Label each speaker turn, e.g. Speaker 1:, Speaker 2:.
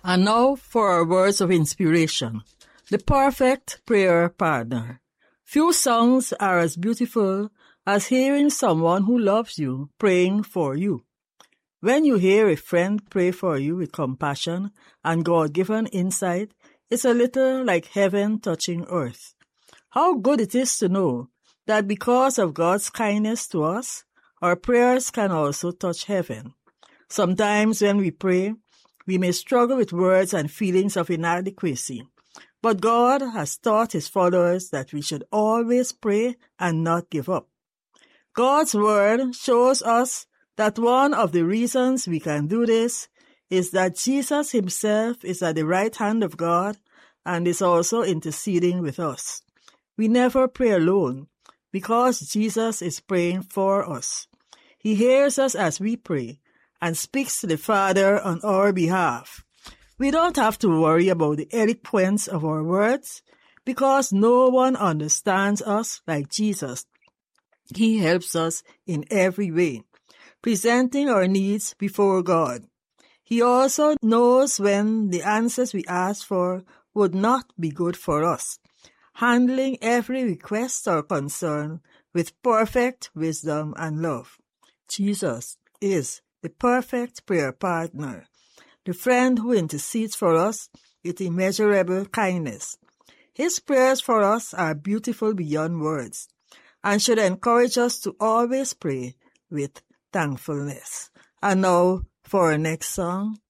Speaker 1: And now for our words of inspiration. The perfect prayer partner. Few songs are as beautiful as hearing someone who loves you praying for you. When you hear a friend pray for you with compassion and God-given insight, it's a little like heaven touching earth. How good it is to know that because of God's kindness to us, our prayers can also touch heaven. Sometimes when we pray, we may struggle with words and feelings of inadequacy. But God has taught His followers that we should always pray and not give up. God's Word shows us that one of the reasons we can do this is that Jesus Himself is at the right hand of God and is also interceding with us. We never pray alone because Jesus is praying for us. He hears us as we pray and speaks to the Father on our behalf. We don't have to worry about the eloquence of our words because no one understands us like Jesus. He helps us in every way, presenting our needs before God. He also knows when the answers we ask for would not be good for us, handling every request or concern with perfect wisdom and love. Jesus is the perfect prayer partner, the friend who intercedes for us with immeasurable kindness. His prayers for us are beautiful beyond words and should encourage us to always pray with thankfulness. And now for our next song.